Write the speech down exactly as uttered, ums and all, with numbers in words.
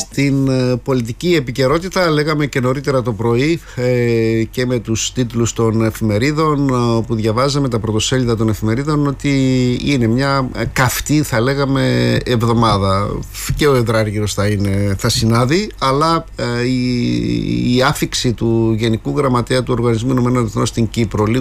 Στην ε, πολιτική επικαιρότητα, λέγαμε και νωρίτερα το πρωί ε, και με τους τίτλους των εφημερίδων ε, που διαβάζαμε, τα πρωτοσέλιδα των εφημερίδων, ότι είναι μια ε, καυτή, θα λέγαμε, εβδομάδα. Και ο Εδράργυρος θα, είναι, θα συνάδει, αλλά ε, η, η άφιξη του Γενικού Γραμματέα του Οργανισμού Ηνωμένων Εθνών στην Κύπρο